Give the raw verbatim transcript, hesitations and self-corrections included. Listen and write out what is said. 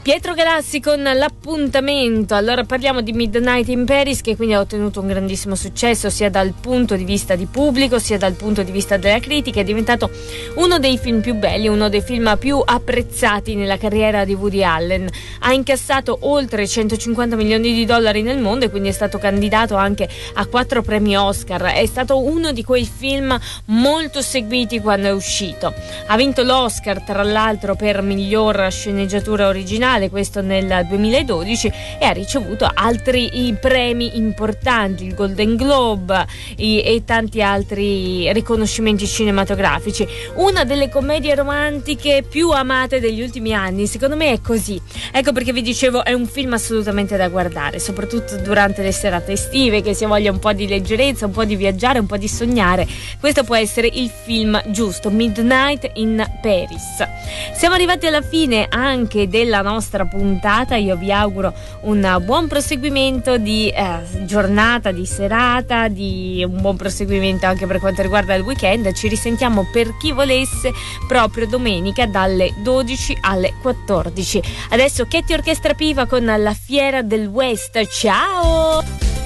Pietro Galassi con l'appuntamento. Allora parliamo di Midnight in Paris, che quindi ha ottenuto un grandissimo successo sia dal punto di vista di pubblico sia dal punto di vista della critica. È diventato uno dei film più belli, uno dei film più apprezzati nella carriera di Woody Allen. Ha incassato oltre centocinquanta milioni di dollari nel mondo e quindi è stato candidato anche a quattro premi Oscar. È stato uno di quei film molto seguiti quando è uscito. Ha vinto l'Oscar tra l'altro per miglior sceneggiatura originale, questo nel duemiladodici, e ha ricevuto altri i premi importanti, il Golden Globe i, e tanti altri riconoscimenti cinematografici. Una delle commedie romantiche più amate degli ultimi anni, secondo me è così. Ecco perché vi dicevo, è un film assolutamente da guardare, soprattutto durante le serate estive, che si voglia un po' di leggerezza, un po' di viaggiare, un po' di sognare. Questo può essere il film giusto, Midnight in Paris. Siamo arrivati alla fine anche della nostra puntata. Io vi auguro un buon proseguimento di eh, giornata, di serata, di un buon proseguimento anche per quanto riguarda il weekend. Ci risentiamo, per chi volesse, proprio domenica dalle dodici alle quattordici. Adesso Ketty Orchestra Piva con La Fiera del West. Ciao!